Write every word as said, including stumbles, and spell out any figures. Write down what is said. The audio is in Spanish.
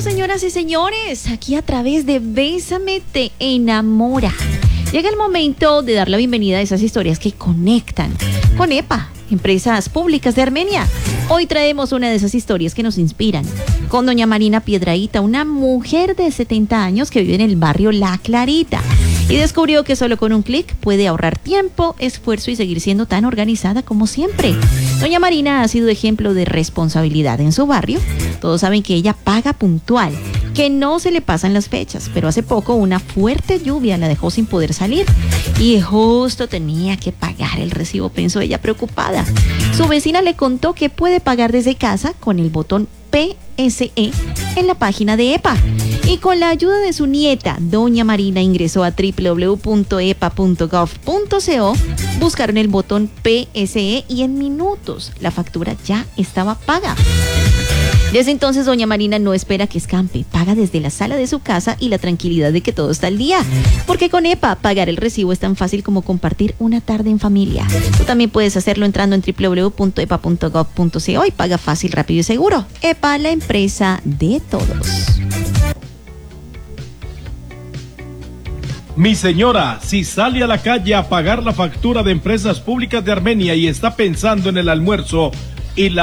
señoras y señores, aquí a través de Bésame te enamora. Llega el momento de dar la bienvenida a esas historias que conectan con EPA, Empresas Públicas de Armenia. Hoy traemos una de esas historias que nos inspiran, con doña Marina Piedrahita, una mujer de setenta años que vive en el barrio La Clarita y descubrió que solo con un clic puede ahorrar tiempo, esfuerzo y seguir siendo tan organizada como siempre. Doña Marina ha sido ejemplo de responsabilidad en su barrio. Todos saben que ella paga puntual, que no se le pasan las fechas, pero hace poco una fuerte lluvia la dejó sin poder salir y justo tenía que pagar el recibo, pensó ella preocupada. Su vecina le contó que puede pagar desde casa con el botón P S E en la página de EPA. Y con la ayuda de su nieta, doña Marina ingresó a doble u doble u doble u punto e p a punto gov punto co, buscaron el botón P S E y en minutos la factura ya estaba paga. Desde entonces, doña Marina no espera que escampe, paga desde la sala de su casa y la tranquilidad de que todo está al día. Porque con EPA, pagar el recibo es tan fácil como compartir una tarde en familia. Tú también puedes hacerlo entrando en doble u doble u doble u punto e p a punto gov punto co y paga fácil, rápido y seguro. EPA, la empresa de todos. Mi señora, si sale a la calle a pagar la factura de Empresas Públicas de Armenia y está pensando en el almuerzo y la